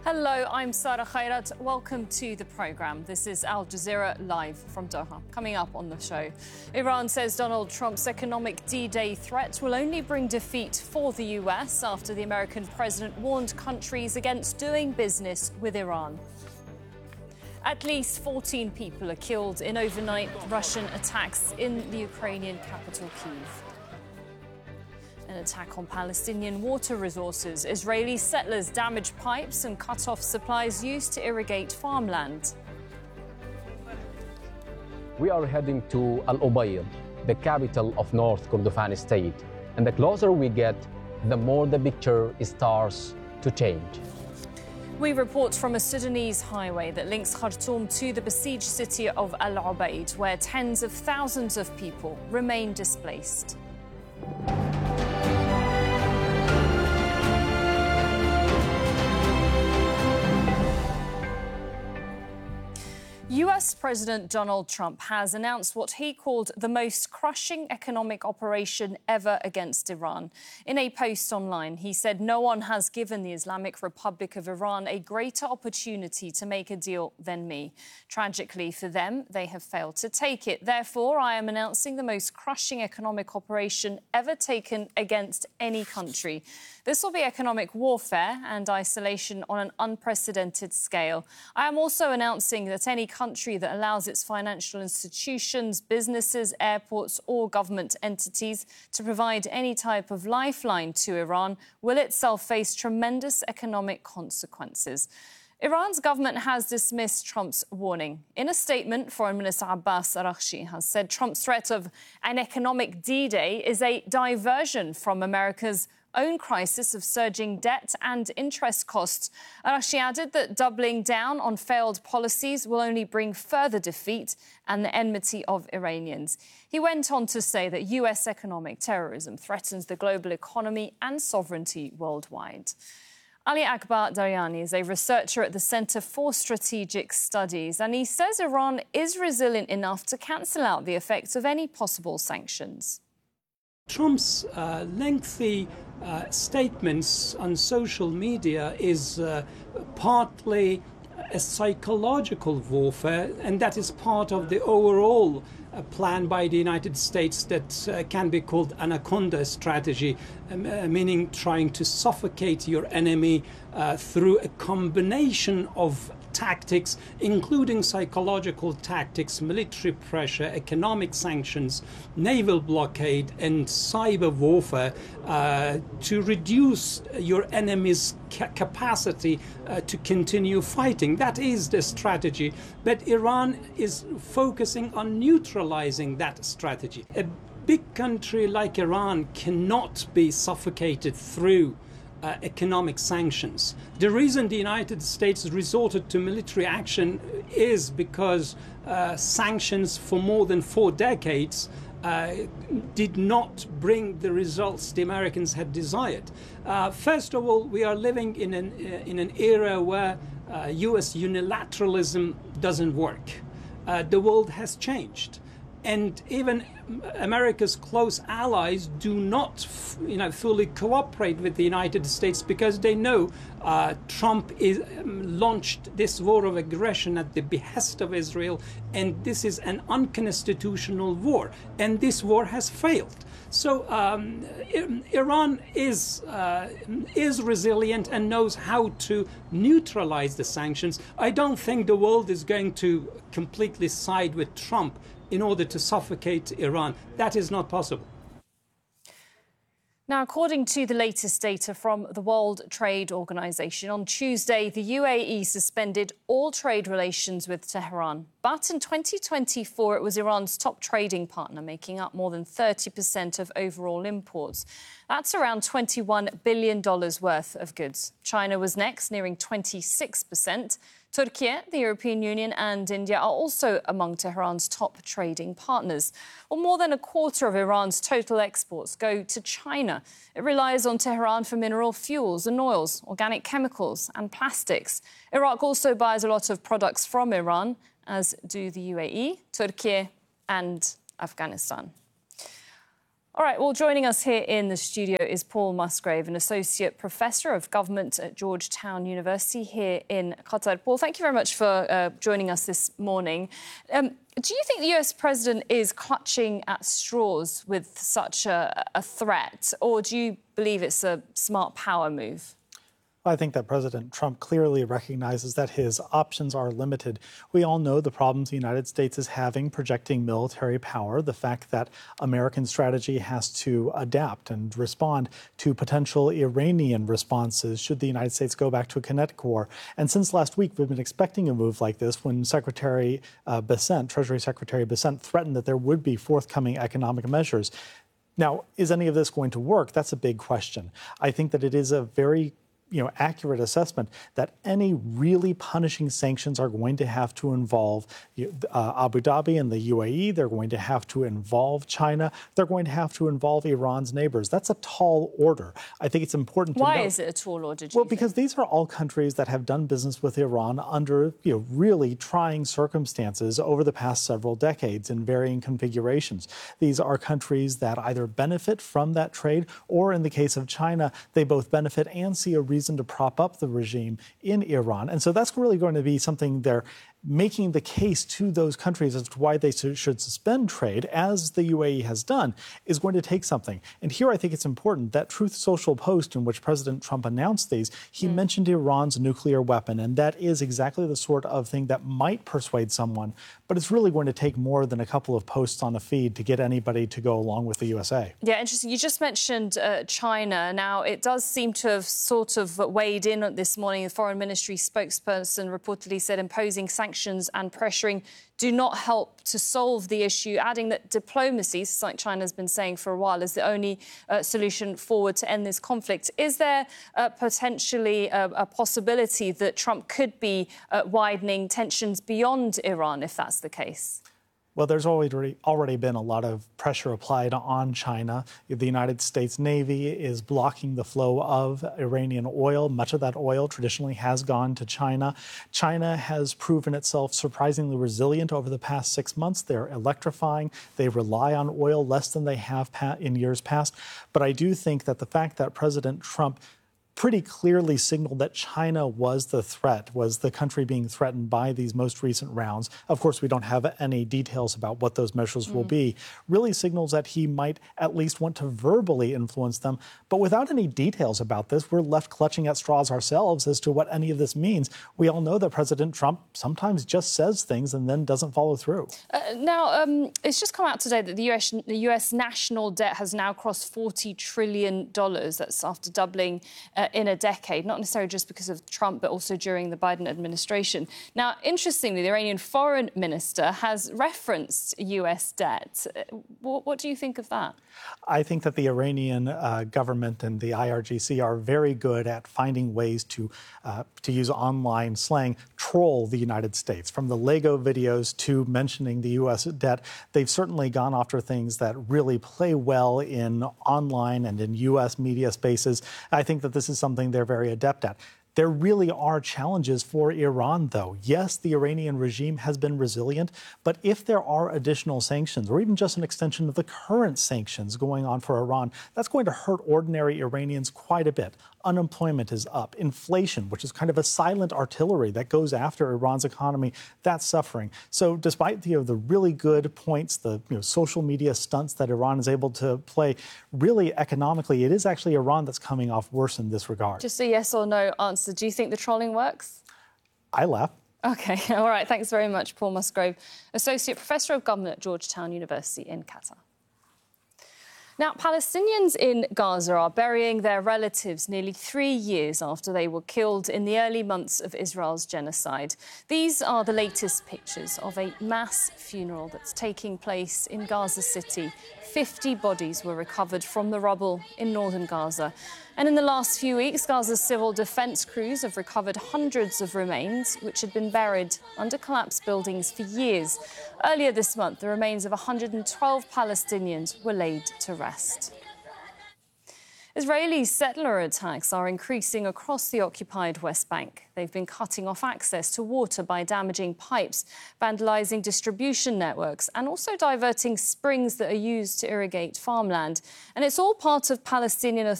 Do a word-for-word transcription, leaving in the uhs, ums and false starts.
Hello, I'm Sarah Khairat. Welcome to the programme. This is Al Jazeera live from Doha. Coming up on the show, Iran says Donald Trump's economic D-Day threat will only bring defeat for the U S after the American president warned countries against doing business with Iran. At least fourteen people are killed in overnight Russian attacks in the Ukrainian capital, Kyiv. An attack on Palestinian water resources. Israeli settlers damage pipes and cut off supplies used to irrigate farmland. We are heading to Al Ubaid, the capital of North Kordofan state. And the closer we get, the more the picture starts to change. We report from a Sudanese highway that links Khartoum to the besieged city of Al Ubaid, where tens of thousands of people remain displaced. U S President Donald Trump has announced what he called the most crushing economic operation ever against Iran. In a post online, he said no one has given the Islamic Republic of Iran a greater opportunity to make a deal than me. Tragically for them, they have failed to take it. Therefore, I am announcing the most crushing economic operation ever taken against any country. This will be economic warfare and isolation on an unprecedented scale. I am also announcing that any country that allows its financial institutions, businesses, airports or government entities to provide any type of lifeline to Iran will itself face tremendous economic consequences. Iran's government has dismissed Trump's warning. In a statement, Foreign Minister Abbas Araghchi has said Trump's threat of an economic D-Day is a diversion from America's own crisis of surging debt and interest costs. Araghchi added that doubling down on failed policies will only bring further defeat and the enmity of Iranians. He went on to say that U S economic terrorism threatens the global economy and sovereignty worldwide. Ali Akbar Daryani is a researcher at the Center for Strategic Studies, and he says Iran is resilient enough to cancel out the effects of any possible sanctions. Trump's uh, lengthy uh, statements on social media is uh, partly a psychological warfare, and that is part of the overall uh, plan by the United States that uh, can be called anaconda strategy, um, uh, meaning trying to suffocate your enemy uh, through a combination of tactics, including psychological tactics, military pressure, economic sanctions, naval blockade, and cyber warfare uh, to reduce your enemy's ca- capacity uh, to continue fighting. That is the strategy. But Iran is focusing on neutralizing that strategy. A big country like Iran cannot be suffocated through Uh, economic sanctions. The reason the United States resorted to military action is because uh, sanctions for more than four decades uh, did not bring the results the Americans had desired. Uh, first of all, we are living in an, uh, in an era where uh, U S unilateralism doesn't work. Uh, the world has changed. And even America's close allies do not, you know, fully cooperate with the United States because they know uh, Trump is um, launched this war of aggression at the behest of Israel, and this is an unconstitutional war, and this war has failed. So um, Iran is uh, is resilient and knows how to neutralize the sanctions. I don't think the world is going to completely side with Trump in order to suffocate Iran. That is not possible. Now, according to the latest data from the World Trade Organization, on Tuesday, the U A E suspended all trade relations with Tehran. But in twenty twenty-four, it was Iran's top trading partner, making up more than thirty percent of overall imports. That's around twenty-one billion dollars worth of goods. China was next, nearing twenty-six percent. Turkey, the European Union and India are also among Tehran's top trading partners. Well, more than a quarter of Iran's total exports go to China. It relies on Tehran for mineral fuels and oils, organic chemicals and plastics. Iraq also buys a lot of products from Iran, as do the U A E, Turkey and Afghanistan. All right, well, joining us here in the studio is Paul Musgrave, an Associate Professor of Government at Georgetown University here in Qatar. Paul, thank you very much for uh, joining us this morning. Um, do you think the U S president is clutching at straws with such a, a threat, or do you believe it's a smart power move? I think that President Trump clearly recognizes that his options are limited. We all know the problems the United States is having projecting military power, the fact that American strategy has to adapt and respond to potential Iranian responses should the United States go back to a kinetic war. And since last week, we've been expecting a move like this when Secretary uh, Bessent, Treasury Secretary Bessent, threatened that there would be forthcoming economic measures. Now, is any of this going to work? That's a big question. I think that it is a very you know, accurate assessment that any really punishing sanctions are going to have to involve uh, Abu Dhabi and the U A E. They're going to have to involve China. They're going to have to involve Iran's neighbors. That's a tall order. I think it's important to Why note. is it a tall order? Well, because these are all countries that have done business with Iran under you know, really trying circumstances over the past several decades in varying configurations. These are countries that either benefit from that trade, or in the case of China, they both benefit and see a reason to prop up the regime in Iran. And so that's really going to be something they're making the case to those countries as to why they should suspend trade, as the U A E has done, is going to take something. And here I think it's important that Truth Social post in which President Trump announced these, he mm. mentioned Iran's nuclear weapon, and that is exactly the sort of thing that might persuade someone, but it's really going to take more than a couple of posts on a feed to get anybody to go along with the U S A. Yeah, interesting. You just mentioned uh, China. Now, it does seem to have sort of weighed in this morning. The Foreign Ministry spokesperson reportedly said imposing sanctions and pressuring do not help to solve the issue, adding that diplomacy, like China's been saying for a while, is the only uh, solution forward to end this conflict. Is there uh, potentially a, a possibility that Trump could be uh, widening tensions beyond Iran if that's the case? Well, there's already already been a lot of pressure applied on China. The United States Navy is blocking the flow of Iranian oil. Much of that oil traditionally has gone to China. China has proven itself surprisingly resilient over the past six months. They're electrifying. They rely on oil less than they have in years past. But I do think that the fact that President Trump pretty clearly signaled that China was the threat, was the country being threatened by these most recent rounds. Of course, we don't have any details about what those measures mm. will be. Really signals that he might at least want to verbally influence them. But without any details about this, we're left clutching at straws ourselves as to what any of this means. We all know that President Trump sometimes just says things and then doesn't follow through. Uh, now, um, it's just come out today that the U S, the U S national debt has now crossed forty trillion dollars. That's after doubling uh, in a decade, not necessarily just because of Trump, but also during the Biden administration. Now, interestingly, the Iranian foreign minister has referenced U S debt. What, what do you think of that? I think that the Iranian uh, government and the I R G C are very good at finding ways to, uh, to use online slang, troll the United States. From the Lego videos to mentioning the U S debt, they've certainly gone after things that really play well in online and in U S media spaces. I think that this is something they're very adept at. There really are challenges for Iran, though. Yes, the Iranian regime has been resilient, but if there are additional sanctions, or even just an extension of the current sanctions going on for Iran, that's going to hurt ordinary Iranians quite a bit. Unemployment is up. Inflation, which is kind of a silent artillery that goes after Iran's economy, that's suffering. So despite the, you know, the really good points, the you know, social media stunts that Iran is able to play, really economically, it is actually Iran that's coming off worse in this regard. Just a yes or no answer. Do you think the trolling works? I laugh. OK, all right. Thanks very much, Paul Musgrave, Associate Professor of Government at Georgetown University in Qatar. Now, Palestinians in Gaza are burying their relatives nearly three years after they were killed in the early months of Israel's genocide. These are the latest pictures of a mass funeral that's taking place in Gaza City. fifty bodies were recovered from the rubble in northern Gaza. And in the last few weeks, Gaza's civil defence crews have recovered hundreds of remains which had been buried under collapsed buildings for years. Earlier this month, the remains of one hundred twelve Palestinians were laid to rest. Israeli settler attacks are increasing across the occupied West Bank. They've been cutting off access to water by damaging pipes, vandalising distribution networks and also diverting springs that are used to irrigate farmland. And it's all part of Palestinian